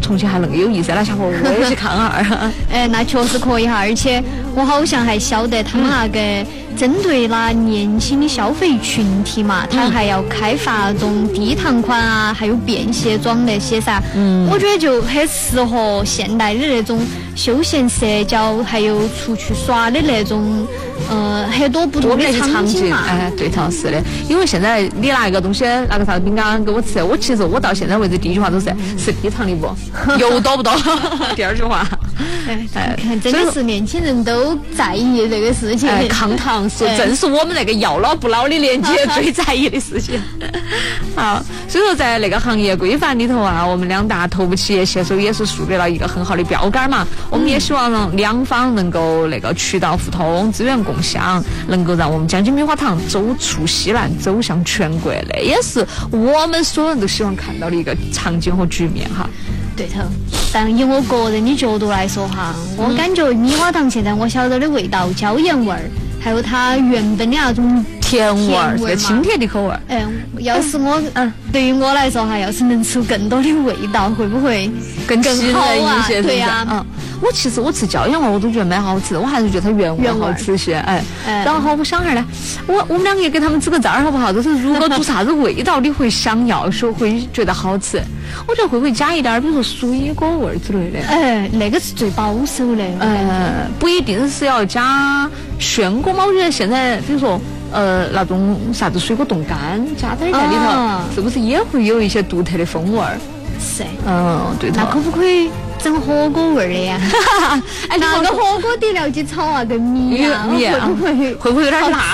重庆还能有意思，那小伙我也去看哈。 那确实可以哈，而且我好像还晓得他们那个针对那年轻的消费群体嘛，他还要开发那种低档款啊，还有便携装那些噻。我觉得就很适合现代的那种休闲社交，还有出去耍的那种，很多不同的场景嘛。 对头，是的。因为现在你拿一个东西，拿个啥子饼干给我吃，其实我到现在为止第一句话都是吃低糖的不？油多不多？第二句话。 看，真的是年轻人都在意这个事情。 抗糖正是我们那个要老不老的年纪最在意的事情。好，所以说在那个行业规范里头啊，我们两大头部企业携手也是树立了一个很好的标杆嘛。我们也希望让两方能够那个渠道互通、资源共享，能够让我们江津棉花糖走出西南，走向全国，那也是我们所有人都希望看到的一个场景和局面哈。 对头，但以我个人的角度来说哈，我感觉棉花糖现在我晓得的味道，椒盐味儿，还有它原本的那种甜味儿，是清甜的口味儿。 要是我对于我来说哈，要是能出更多的味道，会不会更好啊？对呀。 我其实我吃椒盐味我都觉得蛮好吃的，我还是觉得它原味好吃些。然后我想哈呢，我们两个也给他们支个赞儿好不好？就是如果做啥子味道你会想要说会觉得好吃，我觉得会不会加一点比如说水果味之类的？ 那个是最保守的。 不一定是要加炫果嘛，我觉得现在比如说那种啥子水果冻干加在里头，是不是也会有一些独特的风味儿？ 是。 对头。 那可不可以整火锅味儿的呀？拿个火锅底料去炒啊，跟米啊， 会不会有点辣？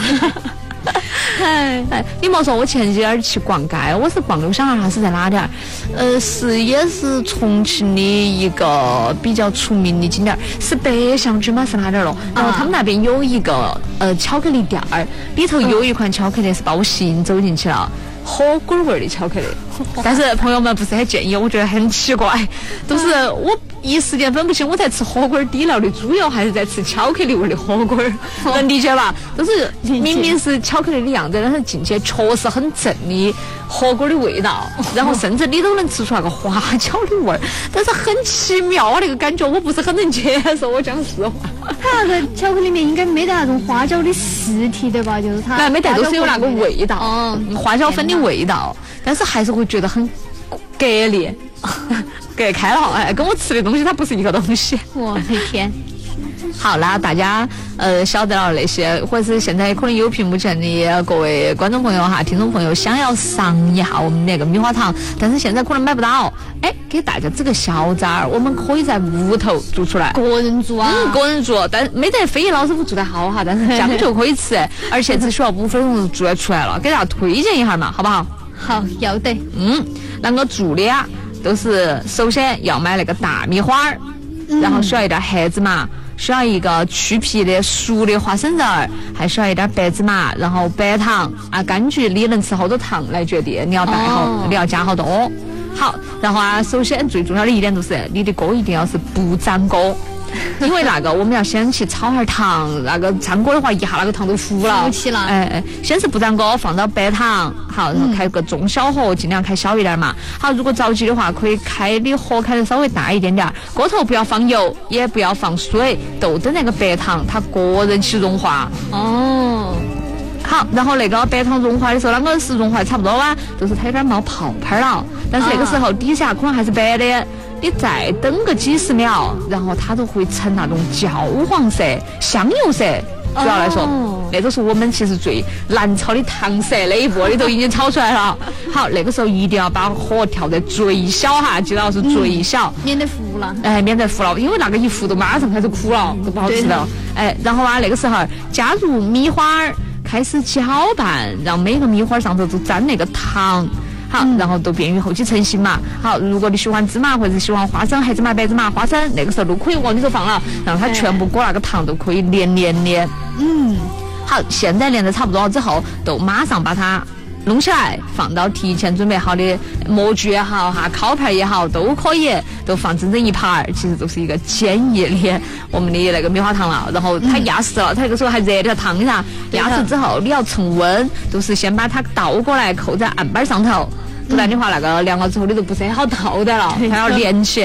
你莫说，我前几天去逛街，我是逛的，我想下是在哪点儿？也是重庆的一个比较出名的景点，是北向居吗？是哪点儿了？然后他们那边有一个巧克力店儿，里头有一款巧克力是把我吸引走进去了。火锅味的巧克力，但是朋友们不是很建议，我觉得很奇怪，都是我一时间分不清我在吃火锅底料的猪油还是在吃巧克力味的火锅，能理解吧？都是明明是巧克力的样子，但是进去确实很正的火锅的味道，然后甚至你都能吃出那个花椒的味儿，但是很奇妙那个感觉，我不是很能接受，我讲实话。 它那个巧克力里面应该没得那种花椒的实体对吧？就是它没得，都是有那个味道，花椒粉的味道，但是还是会觉得很隔离隔开了，跟我吃的东西它不是一个东西。 我的天！ 好啦，大家晓得了那些，或者是现在可能有屏幕前的各位观众朋友哈、听众朋友，想要尝一下我们那个棉花糖，但是现在可能买不到，给大家这个小赞儿，我们可以在屋头做出来， 个人做啊， 个人做，但没得非老师傅做得好哈，但是这样就可以吃，而且只需要5分钟就做出来了，给大家推荐一下嘛，好不好？ 好，要得。 那个做的啊，都是首先要买那个大米花儿，然后需要一点黑芝麻。需要一个去皮的熟的花生仁儿，还需要一点白芝麻，然后白糖啊，根据你能吃好多糖来决定你要你要加好多。好，然后啊，首先最重要的一点就是你的锅一定要是不粘锅，因为那个我们要先去炒下糖，那个粘锅的话一下那个糖都糊了， 糊起了。 先是不粘锅，放到白糖，好，然后开个中小火，尽量开小一点嘛。好，如果着急的话，可以开的火开的稍微大一点点，锅头不要放油，也不要放水，都等那个白糖它个人去融化。好，然后那个白糖融化的时候，那个是融化差不多吧，就是它有点冒泡泡了，但是那个时候底下可能还是白的。你再等个几十秒，然后它都会呈那种焦黄色、香油色。主要来说，那都是我们其实最难炒的糖色那一步，你都已经炒出来了。好，那个时候一定要把火调得最小哈，记到是最小， 免得糊了。 免得糊了，因为那个一糊都马上开始苦了，都不好吃了。然后啊，那个时候加入米花儿，开始搅拌，让每个米花上头都沾那个糖。好，然后都便于后期成型嘛。好，如果你喜欢芝麻或者喜欢花生、黑芝麻、白芝麻、花生，那个时候都可以往里头放了，让它全部裹那个糖都可以黏。好，现在连得差不多之后，都马上把它弄起来，放到提前准备好的模具也好哈，烤盘也好都可以，都放整整一盘儿，其实都是一个简易的我们的那个棉花糖了。然后它压实了，它那个时候还热的烫噻，压实之后你要称温，都是先把它倒过来扣在案板上头，不然的话那个凉了之后你都不是很好倒的了，它要连起。